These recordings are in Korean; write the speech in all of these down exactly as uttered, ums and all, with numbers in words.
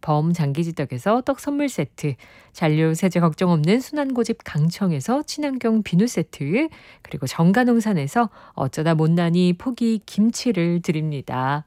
범장기지덕에서 떡 선물 세트, 잔류 세제 걱정 없는 순환고집 강청에서 친환경 비누 세트, 그리고 정가농산에서 어쩌다 못난이 포기 김치를 드립니다.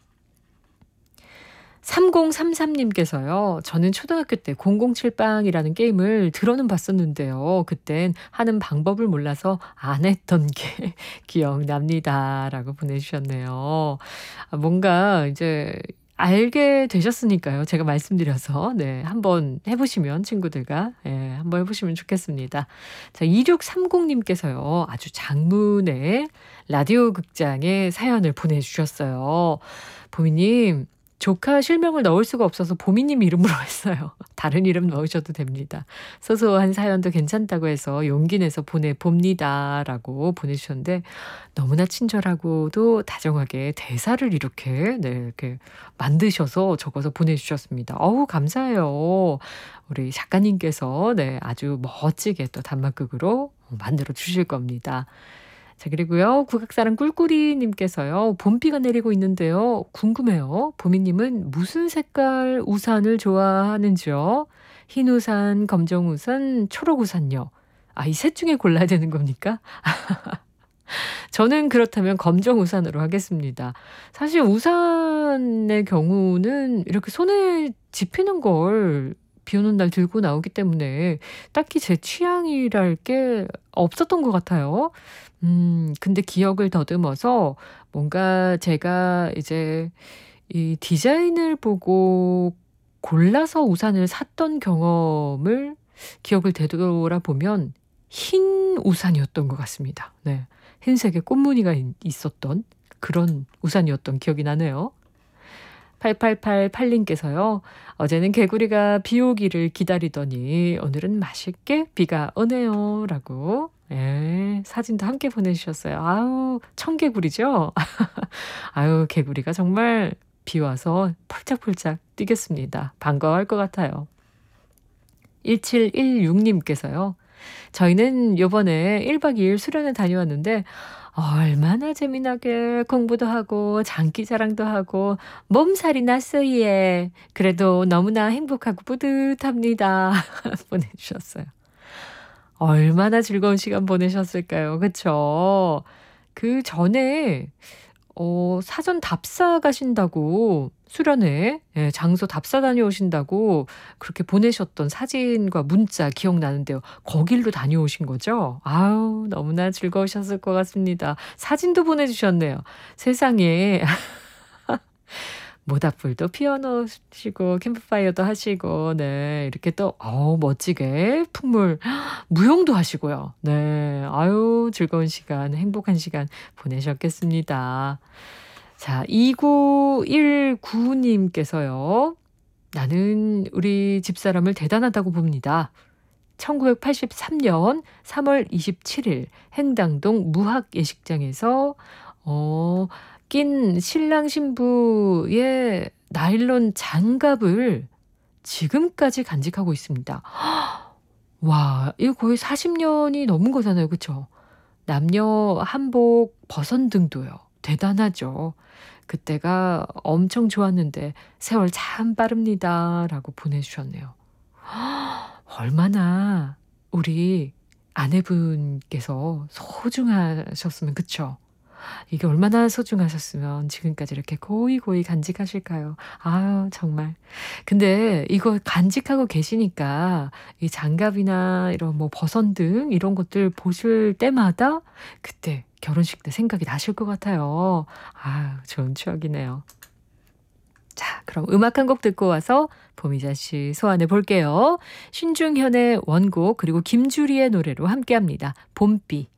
삼공삼삼님께서요. 저는 초등학교 때 공공칠방이라는 게임을 들어는 봤었는데요. 그땐 하는 방법을 몰라서 안 했던 게 기억납니다. 라고 보내주셨네요. 아, 뭔가 이제 알게 되셨으니까요. 제가 말씀드려서 네, 한번 해보시면 친구들과 예, 한번 해보시면 좋겠습니다. 자, 이육삼공님께서요. 아주 장문의 라디오 극장에 사연을 보내주셨어요. 보미님, 조카 실명을 넣을 수가 없어서 보미님 이름으로 했어요. 다른 이름 넣으셔도 됩니다. 소소한 사연도 괜찮다고 해서 용기 내서 보내봅니다. 라고 보내주셨는데 너무나 친절하고도 다정하게 대사를 이렇게, 네, 이렇게 만드셔서 적어서 보내주셨습니다. 어우, 감사해요. 우리 작가님께서 네, 아주 멋지게 또 단막극으로 만들어 주실 겁니다. 자, 그리고요. 국악사랑 꿀꿀이님께서요. 봄비가 내리고 있는데요. 궁금해요. 보미님은 무슨 색깔 우산을 좋아하는지요? 흰 우산, 검정 우산, 초록 우산요. 아, 이 셋 중에 골라야 되는 겁니까? 저는 그렇다면 검정 우산으로 하겠습니다. 사실 우산의 경우는 이렇게 손에 집히는 걸 비 오는 날 들고 나오기 때문에 딱히 제 취향이랄 게 없었던 것 같아요. 음, 근데 기억을 더듬어서 뭔가 제가 이제 이 디자인을 보고 골라서 우산을 샀던 경험을 기억을 되돌아보면 흰 우산이었던 것 같습니다. 네. 흰색의 꽃무늬가 있었던 그런 우산이었던 기억이 나네요. 팔팔팔팔님께서요. 어제는 개구리가 비 오기를 기다리더니 오늘은 맛있게 비가 오네요. 라고 예, 사진도 함께 보내주셨어요. 아우, 청개구리죠? 아유, 개구리가 정말 비 와서 펄짝펄짝 뛰겠습니다. 반가워할 것 같아요. 일칠일육님께서요. 저희는 요번에 일박 이일 수련회 다녀왔는데 얼마나 재미나게 공부도 하고 장기자랑도 하고 몸살이 났어요. 예. 그래도 너무나 행복하고 뿌듯합니다. 보내주셨어요. 얼마나 즐거운 시간 보내셨을까요? 그쵸? 그 전에 어, 사전 답사 가신다고 수련회 예, 장소 답사 다녀오신다고 그렇게 보내셨던 사진과 문자 기억나는데요. 거길로 다녀오신 거죠? 아우, 너무나 즐거우셨을 것 같습니다. 사진도 보내주셨네요. 세상에. 모닥불도 피워놓으시고 캠프파이어도 하시고 네 이렇게 또 어, 멋지게 풍물 무용도 하시고요. 네, 아유 즐거운 시간 행복한 시간 보내셨겠습니다. 자, 이구일구님께서요. 나는 우리 집사람을 대단하다고 봅니다. 천구백팔십삼년 삼월 이십칠일 행당동 무학예식장에서 어, 낀 신랑 신부의 나일론 장갑을 지금까지 간직하고 있습니다. 와, 이거 거의 사십 년이 넘은 거잖아요. 그렇죠? 남녀 한복 버선 등도요. 대단하죠. 그때가 엄청 좋았는데 세월 참 빠릅니다. 라고 보내주셨네요. 얼마나 우리 아내분께서 소중하셨으면 그쵸? 이게 얼마나 소중하셨으면 지금까지 이렇게 고이고이 간직하실까요? 아유, 정말. 근데 이거 간직하고 계시니까 이 장갑이나 이런 뭐 버선 등 이런 것들 보실 때마다 그때 결혼식 때 생각이 나실 것 같아요. 아유, 좋은 추억이네요. 자, 그럼 음악 한 곡 듣고 와서 보미자 씨 소환해 볼게요. 신중현의 원곡 그리고 김주리의 노래로 함께합니다. 봄비.